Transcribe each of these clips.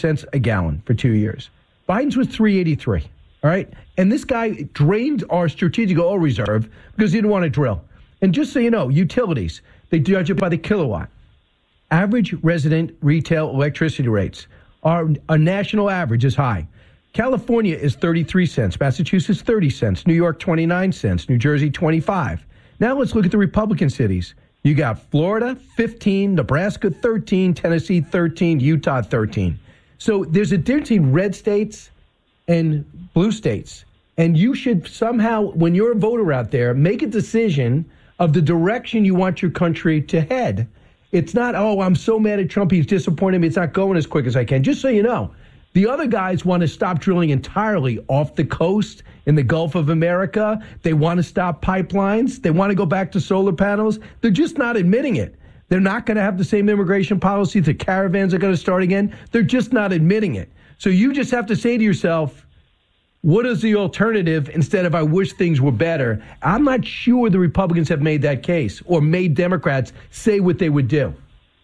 cents a gallon for 2 years. Biden's was $3.83. All right. And this guy drained our strategic oil reserve because he didn't want to drill. And just so you know, utilities, they judge it by the kilowatt. Average resident retail electricity rates are a national average is high. California is 33 cents, Massachusetts 30 cents, New York 29 cents, New Jersey 25. Now let's look at the Republican cities. You got Florida 15, Nebraska 13, Tennessee 13, Utah 13. So there's a difference between red states and blue states. And you should somehow, when you're a voter out there, make a decision of the direction you want your country to head. It's not, oh, I'm so mad at Trump, he's disappointed me, it's not going as quick as I can. Just so you know, the other guys want to stop drilling entirely off the coast in the Gulf of America. They want to stop pipelines. They want to go back to solar panels. They're just not admitting it. They're not going to have the same immigration policy. The caravans are going to start again. They're just not admitting it. So you just have to say to yourself, what is the alternative instead of I wish things were better? I'm not sure the Republicans have made that case or made Democrats say what they would do.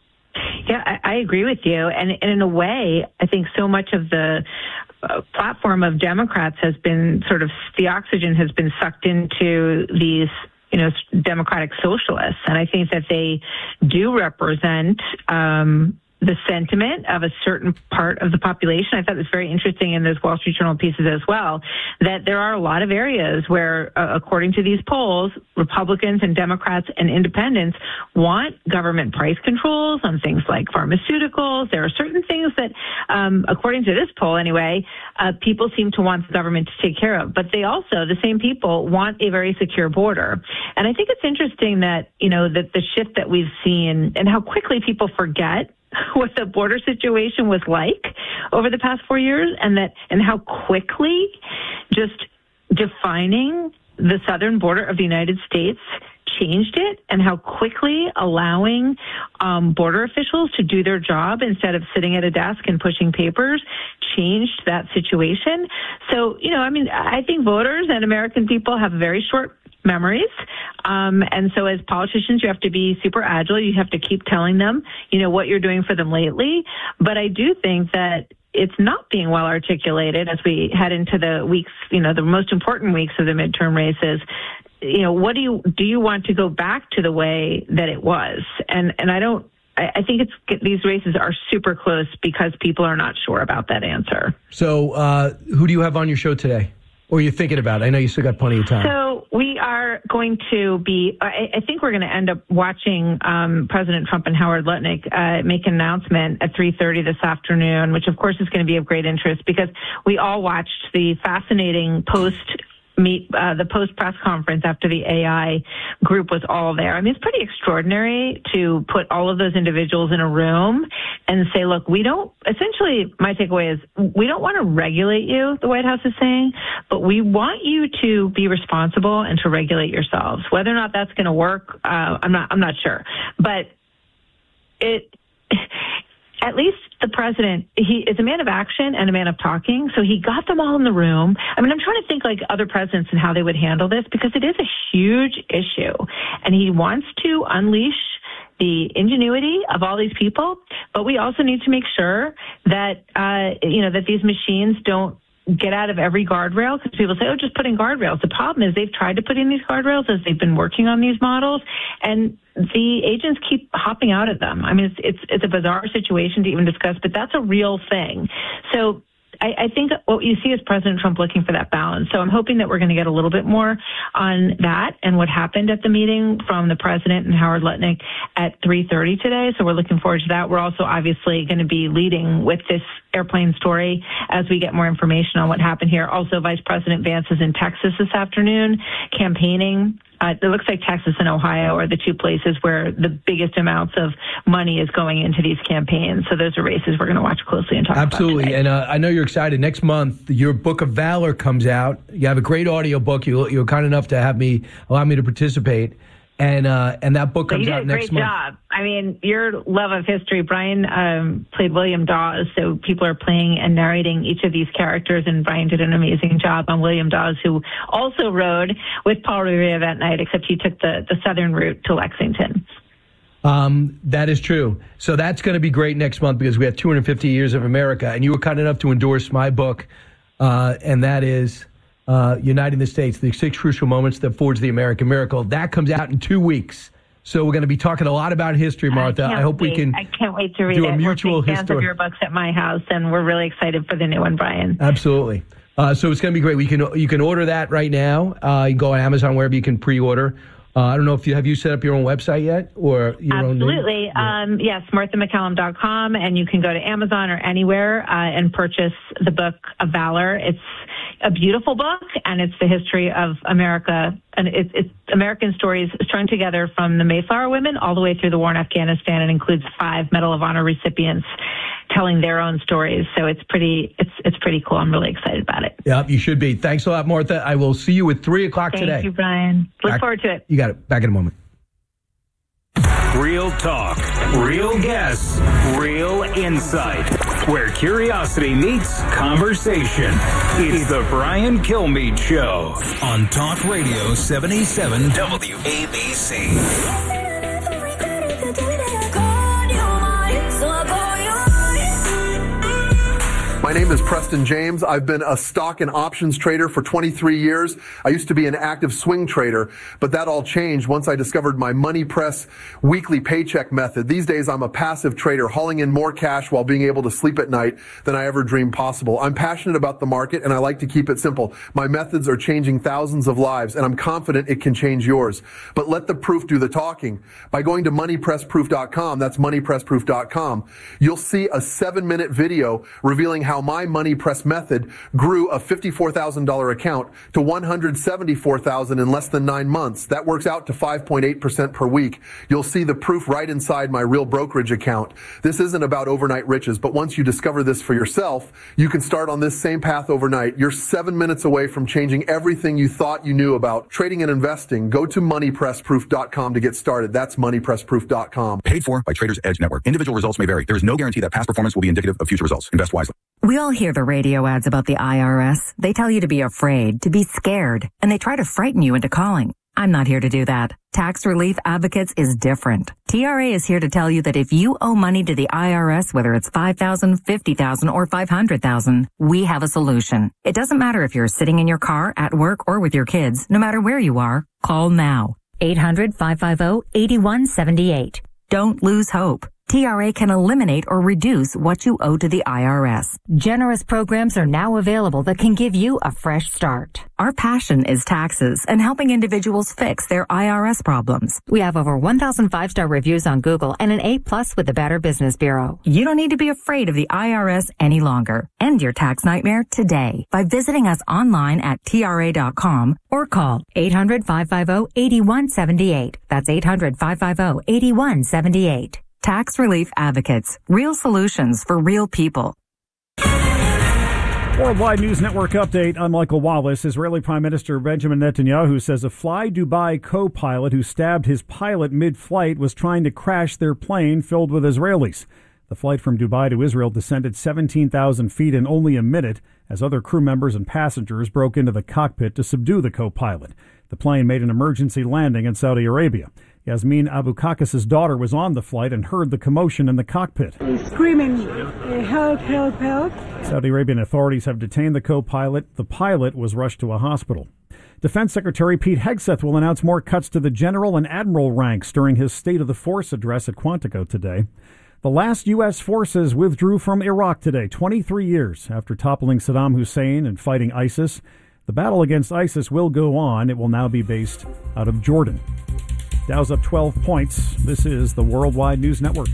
Yeah, I agree with you. And in a way, I think so much of the platform of Democrats has been sort of, the oxygen has been sucked into these, democratic socialists. And I think that they do represent the sentiment of a certain part of the population. I thought it was very interesting in those Wall Street Journal pieces as well, that there are a lot of areas where, according to these polls, Republicans and Democrats and independents want government price controls on things like pharmaceuticals. There are certain things that, according to this poll anyway, people seem to want the government to take care of. But they also, the same people, want a very secure border. And I think it's interesting that, that the shift that we've seen and how quickly people forget what the border situation was like over the past 4 years, and how quickly just defining the southern border of the United States changed it, and how quickly allowing border officials to do their job instead of sitting at a desk and pushing papers changed that situation. So, I think voters and American people have very short memories. And so as politicians, you have to be super agile. You have to keep telling them, what you're doing for them lately. But I do think that it's not being well articulated as we head into the weeks, the most important weeks of the midterm races. What do you want to go back to the way that it was? And I think these races are super close because people are not sure about that answer. So who do you have on your show today? Or you're thinking about it? I know you still got plenty of time. So we are going to be, I think we're going to end up watching President Trump and Howard Lutnick make an announcement at 3:30 this afternoon, which of course is going to be of great interest because we all watched the fascinating the post press conference after the AI group was all there. I mean, it's pretty extraordinary to put all of those individuals in a room and say, look, essentially my takeaway is we don't want to regulate you, the White House is saying, but we want you to be responsible and to regulate yourselves. Whether or not that's going to work, I'm not sure. But at least the president, he is a man of action and a man of talking, so he got them all in the room. I mean, I'm trying to think like other presidents and how they would handle this because it is a huge issue, and he wants to unleash the ingenuity of all these people, but we also need to make sure that, that these machines don't get out of every guardrail, because people say, oh, just put in guardrails. The problem is they've tried to put in these guardrails as they've been working on these models, and the agents keep hopping out at them. I mean, it's a bizarre situation to even discuss, but that's a real thing. So I think what you see is President Trump looking for that balance. So I'm hoping that we're going to get a little bit more on that and what happened at the meeting from the president and Howard Lutnick at 3:30 today. So we're looking forward to that. We're also obviously going to be leading with this airplane story as we get more information on what happened here. Also, Vice President Vance is in Texas this afternoon campaigning. It looks like Texas and Ohio are the two places where the biggest amounts of money is going into these campaigns. So those are races we're going to watch closely and talk about. Absolutely. And I know you're excited. Next month, your Book of Valor comes out. You have a great audio book. You're kind enough to allow me to participate. And that book comes out next month. You did a great job. I mean, your love of history. Brian played William Dawes, so people are playing and narrating each of these characters, and Brian did an amazing job on William Dawes, who also rode with Paul Revere that night, except he took the southern route to Lexington. That is true. So that's going to be great next month because we have 250 Years of America, and you were kind enough to endorse my book, and that is Uniting the States, the 6 Crucial Moments That Forged the American Miracle. That comes out in 2 weeks. So we're going to be talking a lot about history, Martha. I hope we can. I can't wait to read do it. A mutual we're big fans of your books at my house, and we're really excited for the new one, Brian. Absolutely. So it's going to be great. You can order that right now. You can go on Amazon, wherever you can pre-order. I don't know if have you set up your own website yet or your Absolutely. own name? Yes, MarthaMcCallum.com, and you can go to Amazon or anywhere and purchase the book of Valor. It's a beautiful book, and it's the history of America, and it's American stories strung together from the Mayflower women all the way through the war in Afghanistan. It includes 5 Medal of Honor recipients telling their own stories. So it's pretty cool. I'm really excited about it. Yep, you should be. Thanks a lot, Martha. I will see you at 3:00 today. Thank you, Brian. Look forward to it. You got it. Back in a moment. Real talk, real guests, real insight. Where curiosity meets conversation. It's the Brian Kilmeade Show on Talk Radio 77 WABC. My name is Preston James. I've been a stock and options trader for 23 years. I used to be an active swing trader, but that all changed once I discovered my Money Press weekly paycheck method. These days, I'm a passive trader, hauling in more cash while being able to sleep at night than I ever dreamed possible. I'm passionate about the market, and I like to keep it simple. My methods are changing thousands of lives, and I'm confident it can change yours. But let the proof do the talking. By going to moneypressproof.com, that's moneypressproof.com, you'll see a 7-minute video revealing how my Money Press method grew a $54,000 account to $174,000 in less than 9 months. That works out to 5.8% per week. You'll see the proof right inside my real brokerage account. This isn't about overnight riches, but once you discover this for yourself, you can start on this same path overnight. You're 7 minutes away from changing everything you thought you knew about trading and investing. Go to moneypressproof.com to get started. That's moneypressproof.com. Paid for by Traders Edge Network. Individual results may vary. There is no guarantee that past performance will be indicative of future results. Invest wisely. We all hear the radio ads about the IRS. They tell you to be afraid, to be scared, and they try to frighten you into calling. I'm not here to do that. Tax Relief Advocates is different. TRA is here to tell you that if you owe money to the IRS, whether it's $5,000, $50,000, or $500,000, we have a solution. It doesn't matter if you're sitting in your car, at work, or with your kids. No matter where you are, call now. 800-550-8178. Don't lose hope. TRA can eliminate or reduce what you owe to the IRS. Generous programs are now available that can give you a fresh start. Our passion is taxes and helping individuals fix their IRS problems. We have over 1,000 5-star reviews on Google and an A+ with the Better Business Bureau. You don't need to be afraid of the IRS any longer. End your tax nightmare today by visiting us online at TRA.com or call 800-550-8178. That's 800-550-8178. Tax Relief Advocates. Real solutions for real people. Worldwide News Network update. I'm Michael Wallace. Israeli Prime Minister Benjamin Netanyahu says a Fly Dubai co-pilot who stabbed his pilot mid-flight was trying to crash their plane filled with Israelis. The flight from Dubai to Israel descended 17,000 feet in only a minute as other crew members and passengers broke into the cockpit to subdue the co-pilot. The plane made an emergency landing in Saudi Arabia. Yasmin Abu Kakas's daughter was on the flight and heard the commotion in the cockpit. Screaming, help, help, help. Saudi Arabian authorities have detained the co-pilot. The pilot was rushed to a hospital. Defense Secretary Pete Hegseth will announce more cuts to the general and admiral ranks during his State of the Force address at Quantico today. The last U.S. forces withdrew from Iraq today, 23 years after toppling Saddam Hussein and fighting ISIS. The battle against ISIS will go on. It will now be based out of Jordan. Dow's up 12 points. This is the Worldwide News Network.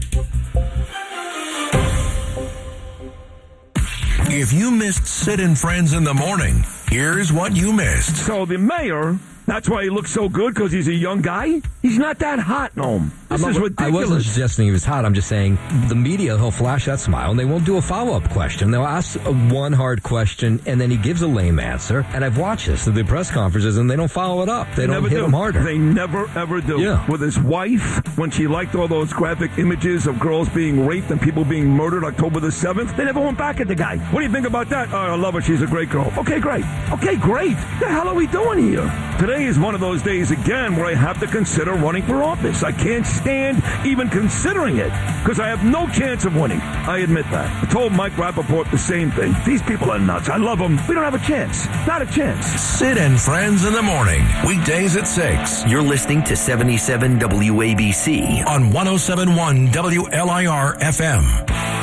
If you missed Sid and Friends in the morning, here's what you missed. So the mayor, that's why he looks so good, because he's a young guy? He's not that hot, Noam. This is ridiculous. I wasn't suggesting he was hot. I'm just saying the media, he'll flash that smile, and they won't do a follow-up question. They'll ask one hard question, and then he gives a lame answer. And I've watched this at the press conferences, and they don't follow it up. They don't hit him harder. They never, ever do. Yeah. With his wife, when she liked all those graphic images of girls being raped and people being murdered October the 7th, they never went back at the guy. What do you think about that? Oh, I love her. She's a great girl. Okay, great. Okay, great. What the hell are we doing here? Today Today is one of those days again where I have to consider running for office. I can't stand even considering it because I have no chance of winning. I admit that. I told Mike Rappaport the same thing. These people are nuts. I love them. We don't have a chance. Not a chance. Sid and Friends in the morning. Weekdays at 6. You're listening to 77 WABC on 107.1 WLIR FM.